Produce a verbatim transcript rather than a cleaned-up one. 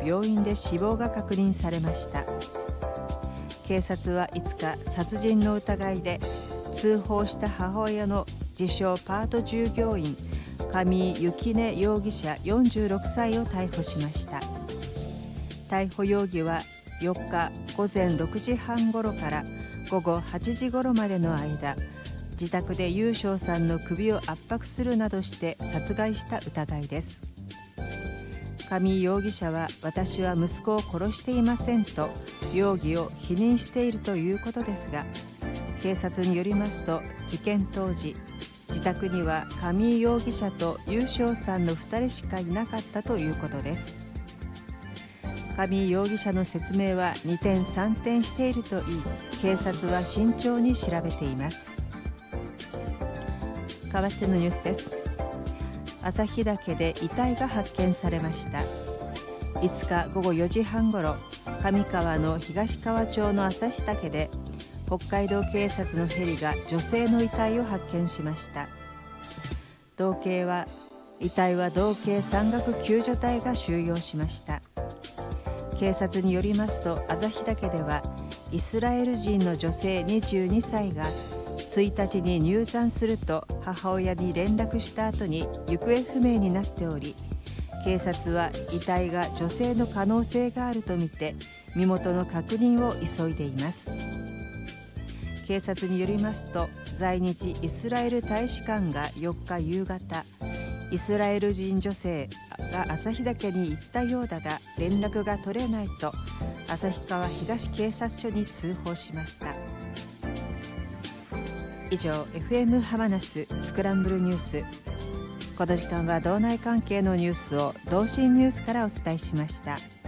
病院で死亡が確認されました。警察はいつか殺人の疑いで通報した母親の自称パート従業員上井幸音容疑者よんじゅうろくさいを逮捕しました。逮捕容疑はよっかごぜんろくじはんごろからごごはちじごろまでの間、自宅で優勝さんの首を圧迫するなどして殺害した疑いです。上井容疑者は私は息子を殺していませんと容疑を否認しているということですが、警察によりますと事件当時、自宅には上井容疑者と優勝さんのふたりしかいなかったということです。上井容疑者の説明は二転三転しているといい、警察は慎重に調べています。代わってのニュースです。旭岳で遺体が発見されました。いつかごごよじはんごろ、上川の東川町の旭岳で北海道警察のヘリが女性の遺体を発見しました。道警は遺体は道警山岳救助隊が収容しました。警察によりますと、旭岳ではイスラエル人の女性にじゅうにさいがついたちに入山すると母親に連絡した後に行方不明になっており、警察は遺体が女性の可能性があるとみて身元の確認を急いでいます。警察によりますと、在日イスラエル大使館がよっか夕方、イスラエル人女性が旭岳に行ったようだが連絡が取れないと旭川東警察署に通報しました。以上、 エフエム ハマナススクランブルニュース。この時間は道内関係のニュースを同心ニュースからお伝えしました。